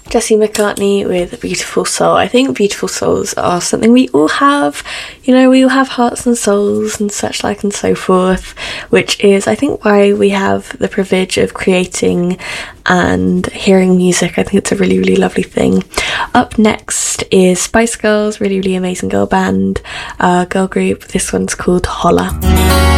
Jesse McCartney with Beautiful Soul. I think beautiful souls are something we all have. You know, we all have hearts and souls and such like and so forth, which is, I think, why we have the privilege of creating and hearing music. I think it's a really, really lovely thing. Up next is Spice Girls, really, really amazing girl band, girl group. This one's called Holla.